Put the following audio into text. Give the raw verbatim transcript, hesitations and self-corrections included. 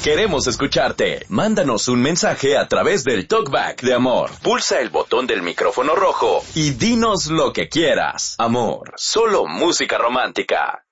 Queremos escucharte. Mándanos un mensaje a través del Talkback de Amor. Pulsa el botón del micrófono rojo y dinos lo que quieras. Amor, solo música romántica.